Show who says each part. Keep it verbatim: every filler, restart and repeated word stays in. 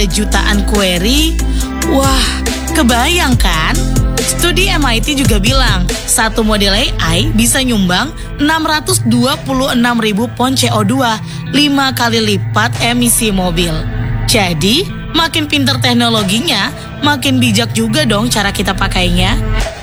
Speaker 1: jutaan query. Wah, kebayang kan? Studi M I T juga bilang, satu model A I bisa nyumbang enam ratus dua puluh enam ribu pon C O dua, lima kali lipat emisi mobil. Jadi, makin pinter teknologinya, makin bijak juga dong cara kita pakainya.